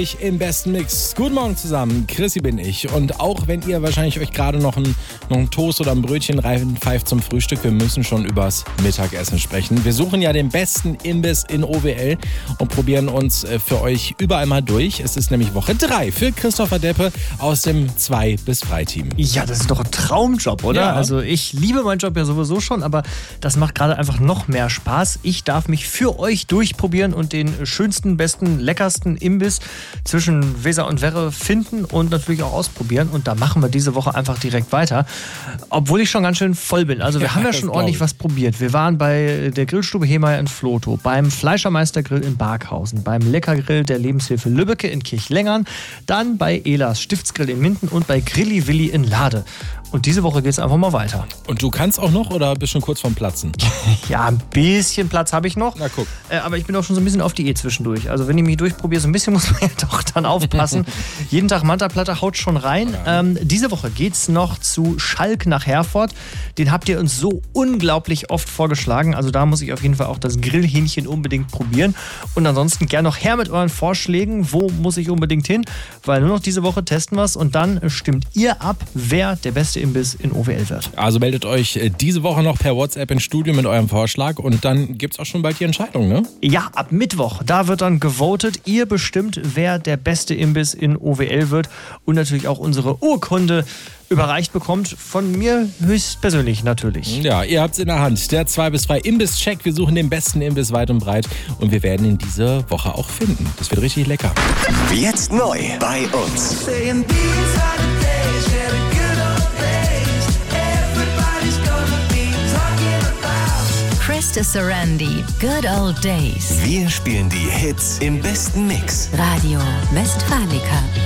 Im besten Mix. Guten Morgen zusammen, Chrissy bin ich. Und auch wenn ihr wahrscheinlich euch gerade noch einen Toast oder ein Brötchen reinpfeift zum Frühstück, wir müssen schon übers Mittagessen sprechen. Wir suchen ja den besten Imbiss in OWL und probieren uns für euch überall mal durch. Es ist nämlich Woche 3 für Christopher Deppe aus dem 2-bis-3-Team. Ja, das ist doch ein Traumjob, oder? Ja. Also ich liebe meinen Job ja sowieso schon, aber das macht gerade einfach noch mehr Spaß. Ich darf mich für euch durchprobieren und den schönsten, besten, leckersten Imbiss zwischen Weser und Werre finden und natürlich auch ausprobieren. Und da machen wir diese Woche einfach direkt weiter. Obwohl ich schon ganz schön voll bin. Also wir haben ja schon ordentlich was probiert. Wir waren bei der Grillstube Hemeyer in Flotow, beim Fleischermeister-Grill in Barkhausen, beim Leckergrill der Lebenshilfe Lübbecke in Kirchlengern, dann bei Elas Stiftsgrill in Minden und bei Grilli Willi in Lade. Und diese Woche geht es einfach mal weiter. Und du kannst auch noch oder bist schon kurz vorm Platzen? Ja, ein bisschen Platz habe ich noch. Na guck. Aber ich bin auch schon so ein bisschen auf Diät zwischendurch. Also wenn ich mich durchprobiere, so ein bisschen muss man ja doch dann aufpassen. Jeden Tag Manta-Platte haut schon rein. Ja. Diese Woche geht es noch zu Schalk nach Herford. Den habt ihr uns so unglaublich oft vorgeschlagen. Also da muss ich auf jeden Fall auch das Grillhähnchen unbedingt probieren. Und ansonsten gern noch her mit euren Vorschlägen. Wo muss ich unbedingt hin? Weil nur noch diese Woche testen wir es. Und dann stimmt ihr ab, wer der beste Imbiss in OWL wird. Also meldet euch diese Woche noch per WhatsApp ins Studio mit eurem Vorschlag und dann gibt es auch schon bald die Entscheidung, ne? Ja, ab Mittwoch, da wird dann gewotet. Ihr bestimmt, wer der beste Imbiss in OWL wird und natürlich auch unsere Urkunde überreicht bekommt. Von mir höchstpersönlich natürlich. Ja, ihr habt's in der Hand. Der 2-bis-3 Imbiss-Check. Wir suchen den besten Imbiss weit und breit und wir werden ihn diese Woche auch finden. Das wird richtig lecker. Jetzt neu bei uns. Krista Sarandi, Good Old Days. Wir spielen die Hits im besten Mix. Radio Westfalica.